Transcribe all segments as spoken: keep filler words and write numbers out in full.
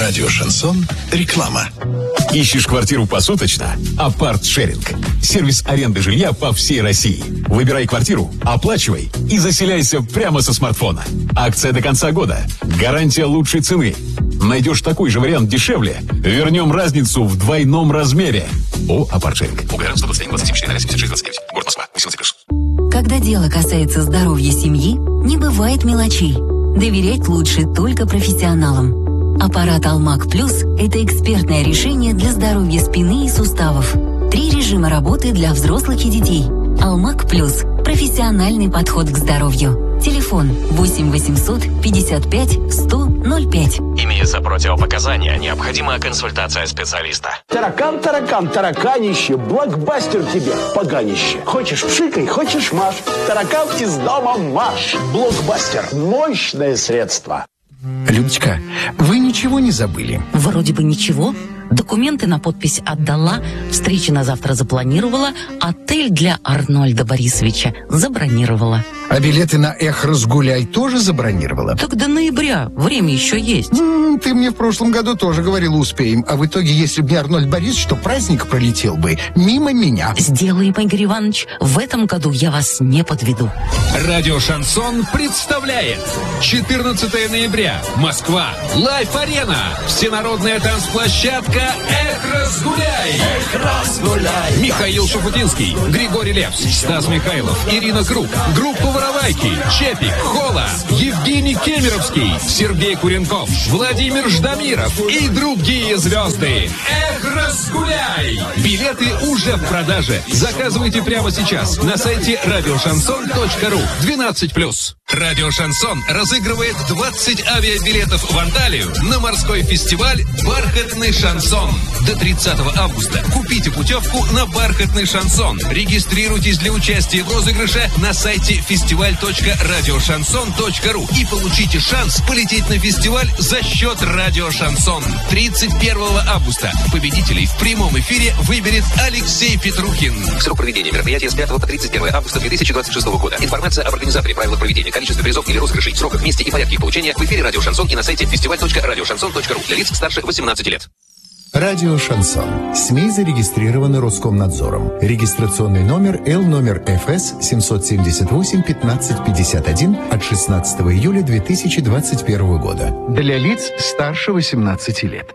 Радио «Шансон». Реклама. Ищешь квартиру посуточно? Апарт-шеринг. Сервис аренды жилья по всей России. Выбирай квартиру, оплачивай и заселяйся прямо со смартфона. Акция до конца года. Гарантия лучшей цены. Найдешь такой же вариант дешевле, вернем разницу в двойном размере. О, апарт-шеринг. УГР сто двадцать один двадцать семь четыре семьдесят шесть двадцать девять. Город Москва. восемнадцать плюс. Когда дело касается здоровья семьи, не бывает мелочей. Доверять лучше только профессионалам. Аппарат Алмак Плюс – это экспертное решение для здоровья спины и суставов. Три режима работы для взрослых и детей. Алмак Плюс – профессиональный подход к здоровью. Телефон восемь восемьсот пятьдесят пять сто ноль пять. Имеются противопоказания, необходима консультация специалиста. Таракан, таракан, тараканище, блокбастер тебе, поганище. Хочешь пшикай, хочешь маш. Таракан из дома маш. Блокбастер. Мощное средство. Людочка, вы ничего не забыли? Вроде бы ничего. Документы на подпись отдала, встречи на завтра запланировала, отель для Арнольда Борисовича забронировала. А билеты на «Эх, разгуляй» тоже забронировала? Так до ноября, время еще есть. М-м, ты мне в прошлом году тоже говорила, успеем. А в итоге, если бы не Арнольд Борисович, то праздник пролетел бы мимо меня. Сделаем, Игорь Иванович, в этом году я вас не подведу. Радио «Шансон» представляет четырнадцатого ноября. Москва. Лайф-арена. Всенародная танцплощадка «Эх, разгуляй». Эх, разгуляй. Михаил Шафутинский, Григорий Лепс, Стас Михайлов, Ирина Круг, группа «Воровайки», Чепик, Хола, Евгений Кемеровский, Сергей Куренков, Владимир Ждамиров и другие звезды. «Эх, разгуляй». Билеты уже в продаже. Заказывайте прямо сейчас на сайте радиошансон точка ру. двенадцать плюс. Радио «Шансон» разыгрывает двадцать авиабилетов в Анталию на морской фестиваль «Бархатный шансон». До тридцатого августа купите путевку на «Бархатный шансон». Регистрируйтесь для участия в розыгрыше на сайте фестиваль точка радиошансон точка ру и получите шанс полететь на фестиваль за счет Радио «Шансон». тридцать первого августа победителей в прямом эфире выберет Алексей Петрухин. Срок проведения мероприятия с пятого по тридцать первого августа две тысячи двадцать шестого года. Информация об организаторе, правилах проведения, количестве призов или розыгрышей, сроках, месте и порядке их получения в эфире Радио «Шансон» и на сайте фестиваль точка радиошансон точка ру для лиц старше восемнадцати лет. Радио «Шансон». СМИ зарегистрированы Роскомнадзором. Регистрационный номер Л номер эф эс семьсот семьдесят восемь пятнадцать пятьдесят один от шестнадцатого июля две тысячи двадцать первого года. Для лиц старше восемнадцати лет.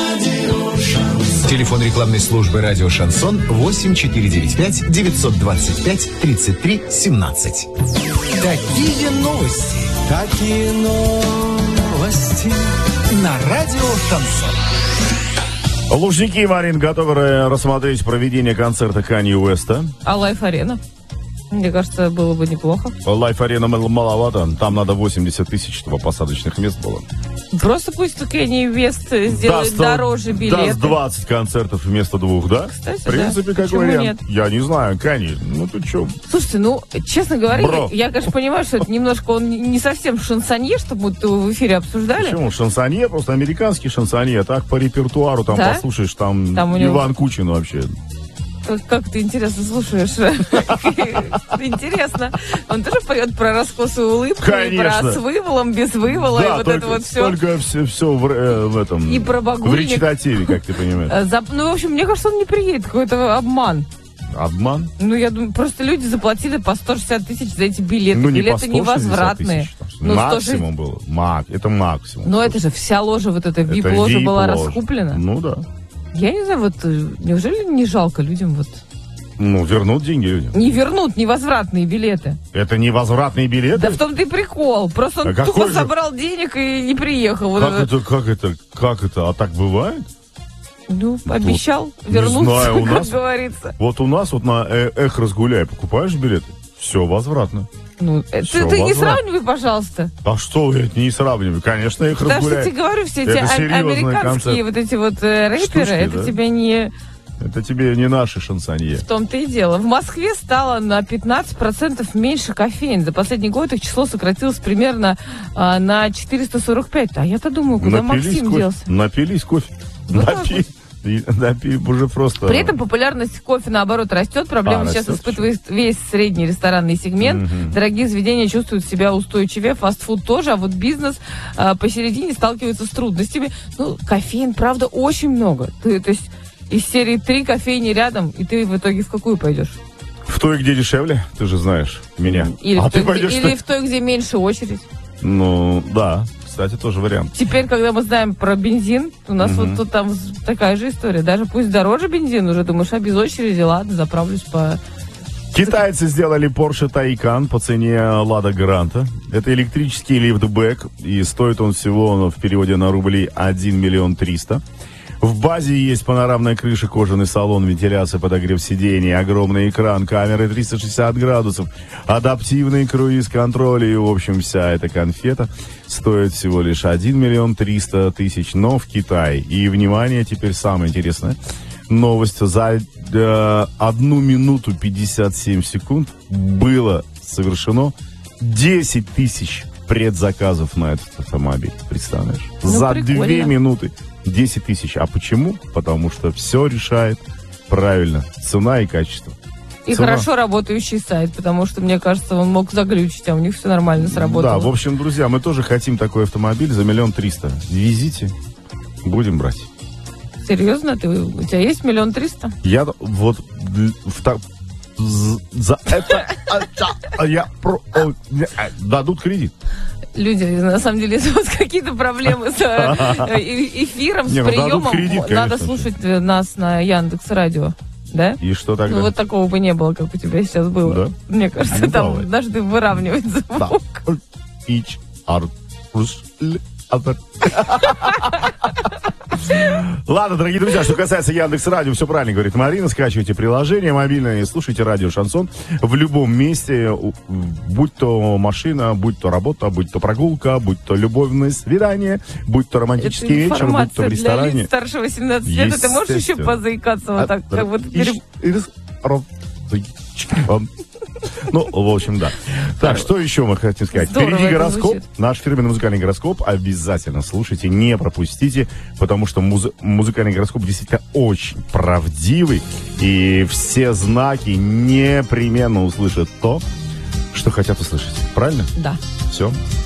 Телефон рекламной службы «Радио Шансон» восемь четыре девять пять девятьсот двадцать пять тридцать три семнадцать. Такие новости. Такие новости. На Радио «Шансон». Лужники и Марин готовы рассмотреть проведение концерта Канье Уэста. А Лайф-арена? Мне кажется, было бы неплохо. Лайф-арена маловато. Там надо восемьдесят тысяч, чтобы посадочных мест было. Просто пусть Канье Уэст сделает даст, дороже билеты. Даст двадцать концертов вместо двух, да? Кстати, в принципе, да. как вариант. Нет? Я не знаю, Канье. Ну, ты что? Слушайте, ну, честно говоря, Бро. я, я, конечно, понимаю, что это немножко он не совсем шансонье, чтобы мы его в эфире обсуждали. Почему? Шансонье, просто американский шансонье. Так, по репертуару там да? послушаешь, там, там него... Иван Кучин вообще. Как, как ты интересно слушаешь. Интересно. Он тоже поет про раскосую улыбку, про с выволом, без вывола, и вот это вот все. Только все, все в, э, в этом. И про багульник. В речитативе, как ты понимаешь. Ну, в общем, мне кажется, он не приедет. Какой-то обман. Обман? Ну, я думаю, просто люди заплатили по сто шестьдесят тысяч за эти билеты. Ну, не билеты невозвратные. Ну, максимум было. Мак, это максимум. Но это же вся ложа, вот эта ви ай пи-ложа была раскуплена. Ну, да. Я не знаю, вот неужели не жалко людям вот... Ну, вернут деньги людям. Не вернут невозвратные билеты. Это невозвратные билеты? Да в том-то и прикол. Просто он а тупо же... собрал денег и не приехал. Как это, как это, как это? А так бывает? Ну, обещал вот, вернуться, знаю, у как нас, говорится. Вот у нас вот на «Эх, разгуляй» покупаешь билеты, все возвратно. Ну, ты, ты не сравнивай, пожалуйста. А что я не сравниваю? Конечно, «Эх, разгуляй». Потому что я тебе говорю, все эти а- американские концерт. вот эти вот э, рэперы, Штучки, это да? тебя не... Это тебе не наши шансонье. В том-то и дело. В Москве стало на пятнадцать процентов меньше кофеин. За последний год их число сократилось примерно а, на четыреста сорок пять. А я-то думаю, куда Напились Максим кофе. делся. Напились кофе. Вот Напи... И, да, уже просто... При этом популярность кофе, наоборот, растет. Проблему а, сейчас растет, испытывает что? Весь средний ресторанный сегмент. Mm-hmm. Дорогие заведения чувствуют себя устойчивее, фастфуд тоже, а вот бизнес а, посередине сталкивается с трудностями. Ну, кофеин, правда, очень много. Ты, то есть из серии три кофейни рядом, и ты в итоге в какую пойдешь? В той, где дешевле, ты же знаешь меня. Или, а в, той, ты пойдешь, где, что... или в той, где меньше очередь. Ну, да. Кстати, тоже вариант. Теперь, когда мы знаем про бензин, у нас угу. вот тут там такая же история. Даже пусть дороже бензин, уже думаешь, а без очереди, ладно, заправлюсь по... Китайцы сделали Porsche Taycan по цене Lada Granta. Это электрический лифтбэк, и стоит он всего в переводе на рубли один миллион триста. В базе есть панорамная крыша, кожаный салон, вентиляция, подогрев сидений, огромный экран, камеры триста шестьдесят градусов, адаптивный круиз-контроль и, в общем, вся эта конфета стоит всего лишь один миллион триста тысяч, но в Китае. И, внимание, теперь самое интересное. Новость. За э, одну минуту пятьдесят семь секунд было совершено десять тысяч предзаказов на этот автомобиль. Представляешь? Ну, за прикольно. две минуты. десять тысяч. А почему? Потому что все решает правильно цена и качество. И цена. Хорошо работающий сайт, потому что, мне кажется, он мог заглючить, а у них все нормально сработало. Да, в общем, друзья, мы тоже хотим такой автомобиль за миллион триста. Везите, будем брать. Серьезно? Ты, у тебя есть миллион триста? Я вот в, за это я про дадут кредит. Люди, на самом деле, если у вас какие-то проблемы с эфиром, с приемом, надо слушать нас на Яндекс.Радио. Да? И что тогда? Ну, вот такого бы не было, как у тебя сейчас было. Да? Мне кажется, там однажды выравнивать звук. Ладно, дорогие друзья, что касается Яндекс.Радио, все правильно говорит Марина. Скачивайте приложение мобильное и слушайте радио «Шансон» в любом месте, будь то машина, будь то работа, будь то прогулка, будь то любовное свидание, будь то романтический вечер, будь то в ресторане. Для лиц старше восемнадцати лет, ты можешь еще позаикаться вот так? Как вот Ну, в общем, да. Так, что еще мы хотим сказать? Здорово. Впереди гороскоп, наш фирменный музыкальный гороскоп. Обязательно слушайте, не пропустите, потому что муз- музыкальный гороскоп действительно очень правдивый. И все знаки непременно услышат то, что хотят услышать. Правильно? Да. Все.